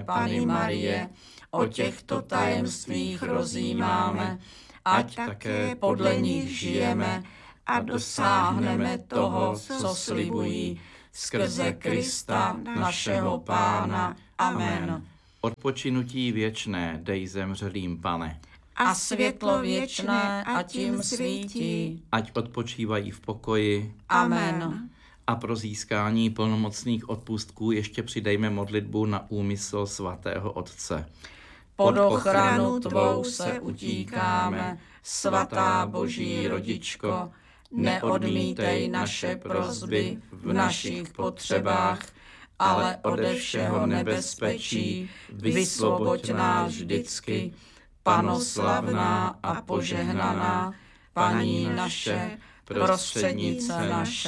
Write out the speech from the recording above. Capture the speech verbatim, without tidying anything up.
Panny Marie, o těchto tajemstvích rozjímáme, ať také podle nich žijeme a dosáhneme toho, co slibují, skrze Krista, našeho Pána. Amen. Odpočinutí věčné dej zemřelým, Pane. A světlo věčné ať jim svítí. Ať odpočívají v pokoji. Amen. A pro získání plnomocných odpustků ještě přidejme modlitbu na úmysl svatého Otce. Pod ochranu tvou se utíkáme, svatá Boží rodičko, neodmítej naše prosby v našich potřebách, ale ode všeho nebezpečí vysvoboď nás vždycky, Panno slavná a požehnaná, Paní naše, prostřednice naše.